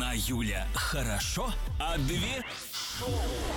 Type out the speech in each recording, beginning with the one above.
Одна Юля хорошо, а две шоу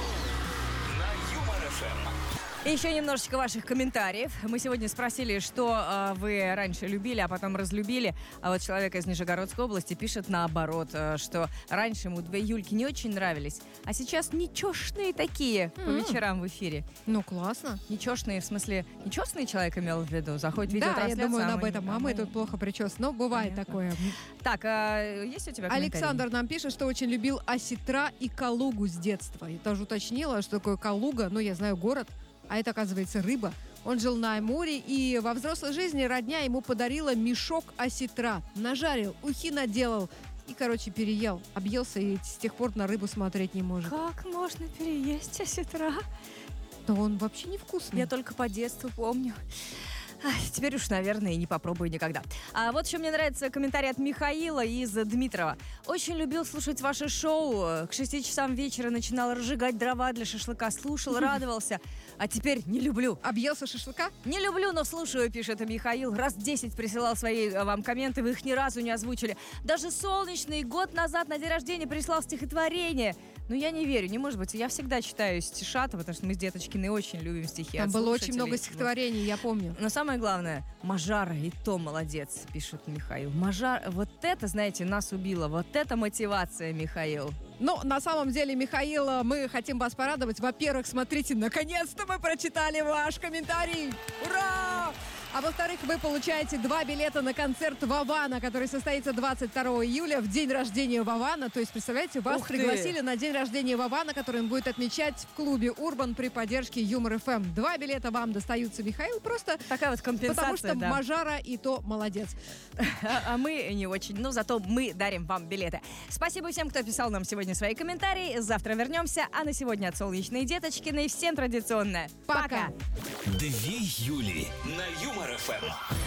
на Юмор ФМ. И еще немножечко ваших комментариев. Мы сегодня спросили, что вы раньше любили, а потом разлюбили. А вот человек из Нижегородской области пишет наоборот, что раньше ему две Юльки не очень нравились, а сейчас ничешные такие по вечерам в эфире. Ну, классно. Ничешные, в смысле, нечестный человек имел в виду? Заходит Да, видеотрансляция. я думаю об этом. А мы тут плохо причёс. Но бывает Понятно. такое. Так, есть у тебя комментарий? Александр нам пишет, что очень любил осетра и Калугу с детства. Я тоже уточнила, что такое Калуга. Ну, я знаю город, а это, оказывается, рыба. Он жил на Амуре, и во взрослой жизни родня ему подарила мешок осетра. Нажарил, ухи наделал и, переел. Объелся и с тех пор на рыбу смотреть не может. Как можно переесть осетра? Да он вообще невкусный. Я только по детству помню. Теперь уж, наверное, и не попробую никогда. А вот еще мне нравится комментарий от Михаила из Дмитрова. Очень любил слушать ваше шоу. К 6 часам вечера начинал разжигать дрова для шашлыка. Слушал, радовался. А теперь не люблю. Объелся шашлыка? Не люблю, но слушаю, пишет Михаил. Раз 10 присылал свои вам комменты, вы их ни разу не озвучили. Даже солнечный год назад на день рождения прислал стихотворение. Но я не верю, не может быть. Я всегда читаю стишата, потому что мы с Деточкиной очень любим стихи. Там было очень много стихотворений, я помню. Но самое главное, Мажара и то молодец, пишет Михаил. Мажара, вот это, знаете, нас убило. Вот это мотивация, Михаил. Но на самом деле, Михаил, мы хотим вас порадовать. Во-первых, смотрите, наконец-то мы прочитали ваш комментарий. Ура! А во-вторых, вы получаете 2 билета на концерт Вована, который состоится 22 июля, в день рождения Вована. То есть, представляете, вас пригласили на день рождения Вована, который он будет отмечать в клубе «Урбан» при поддержке Юмор ФМ. 2 билета вам достаются, Михаил, просто такая вот компенсация, потому что да. Мажара и то молодец. А мы не очень, но зато мы дарим вам билеты. Спасибо всем, кто писал нам сегодня свои комментарии. Завтра вернемся, а на сегодня от солнечной Деточкиной всем традиционное. Пока! 2 Юли на Юмор ФМ.